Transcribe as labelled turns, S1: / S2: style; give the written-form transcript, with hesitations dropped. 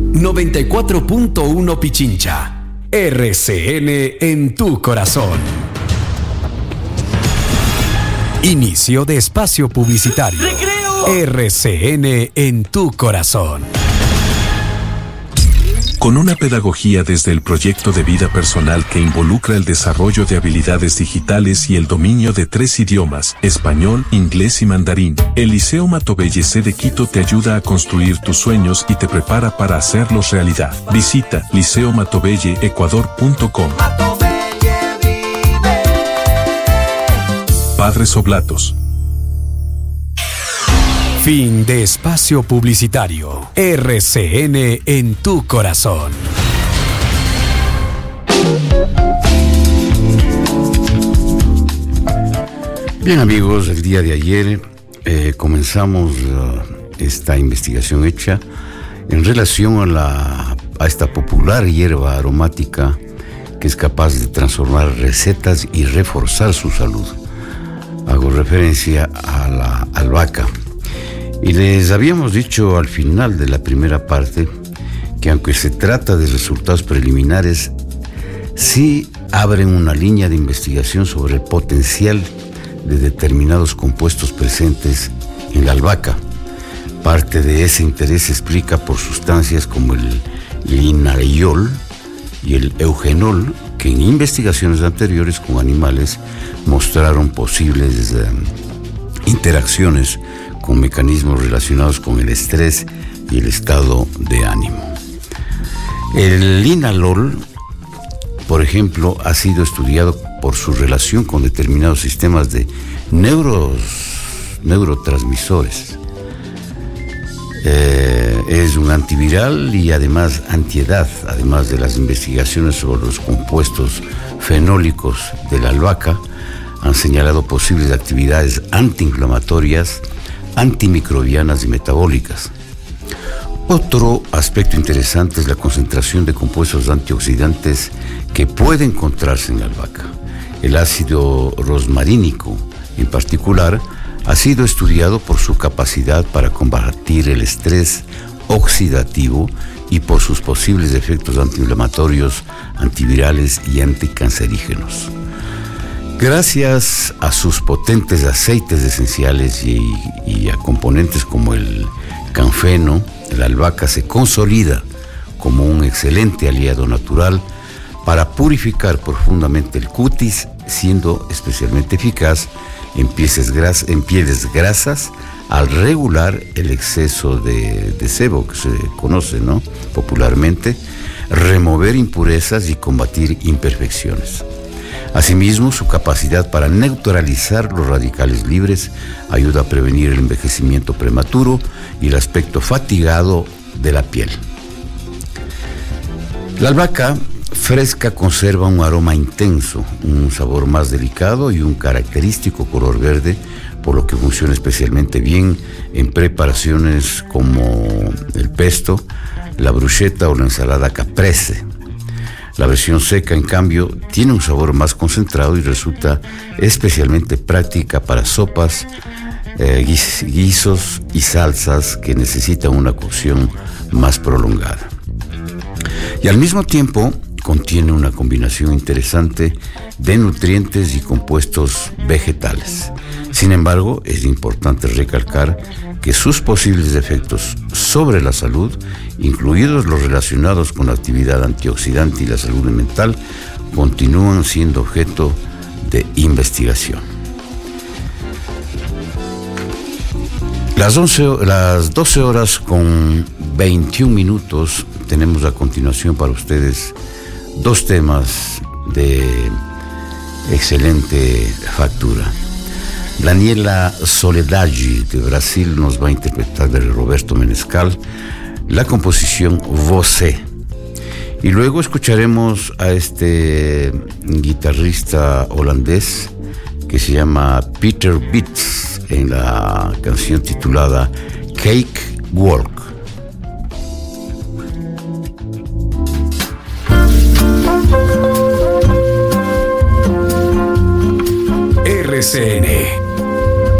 S1: 94.1 Pichincha. RCN en tu corazón. Inicio de espacio publicitario. ¡Recreo! RCN en tu corazón.
S2: Con una pedagogía desde el proyecto de vida personal que involucra el desarrollo de habilidades digitales y el dominio de 3 idiomas, español, inglés y mandarín, el Liceo Matobelle C de Quito te ayuda a construir tus sueños y te prepara para hacerlos realidad. Visita liceomatobelleecuador.com. Padres Oblatos.
S1: Fin de espacio publicitario. RCN en tu corazón.
S3: Bien, amigos, el día de ayer comenzamos esta investigación hecha en relación a esta popular hierba aromática que es capaz de transformar recetas y reforzar su salud. Hago referencia a la albahaca. Y les habíamos dicho al final de la primera parte que aunque se trata de resultados preliminares, sí abren una línea de investigación sobre el potencial de determinados compuestos presentes en la albahaca. Parte de ese interés se explica por sustancias como el linalool y el eugenol, que en investigaciones anteriores con animales mostraron posibles interacciones con mecanismos relacionados con el estrés y el estado de ánimo. El linalool, por ejemplo, ha sido estudiado por su relación con determinados sistemas de neurotransmisores. Es un antiviral y además antiedad, además de las investigaciones sobre los compuestos fenólicos de la albahaca han señalado posibles actividades antiinflamatorias, antimicrobianas y metabólicas. Otro aspecto interesante es la concentración de compuestos antioxidantes que puede encontrarse en la albahaca. El ácido rosmarínico, en particular, ha sido estudiado por su capacidad para combatir el estrés oxidativo y por sus posibles efectos antiinflamatorios, antivirales y anticancerígenos. Gracias a sus potentes aceites esenciales y a componentes como el canfeno, la albahaca se consolida como un excelente aliado natural para purificar profundamente el cutis, siendo especialmente eficaz en pieles grasas al regular el exceso de sebo, que se conoce, ¿no?, popularmente, remover impurezas y combatir imperfecciones. Asimismo, su capacidad para neutralizar los radicales libres ayuda a prevenir el envejecimiento prematuro y el aspecto fatigado de la piel. La albahaca fresca conserva un aroma intenso, un sabor más delicado y un característico color verde, por lo que funciona especialmente bien en preparaciones como el pesto, la bruschetta o la ensalada caprese. La versión seca, en cambio, tiene un sabor más concentrado y resulta especialmente práctica para sopas, guisos y salsas que necesitan una cocción más prolongada. Y al mismo tiempo contiene una combinación interesante de nutrientes y compuestos vegetales. Sin embargo, es importante recalcar que sus posibles efectos sobre la salud, incluidos los relacionados con la actividad antioxidante y la salud mental, continúan siendo objeto de investigación. Las 12 horas con 21 minutos tenemos a continuación para ustedes dos temas de excelente factura. Daniela Soledade, de Brasil, nos va a interpretar de Roberto Menescal la composición Você. Y luego escucharemos a este guitarrista holandés que se llama Peter Beats en la canción titulada Cake Walk.
S1: RCN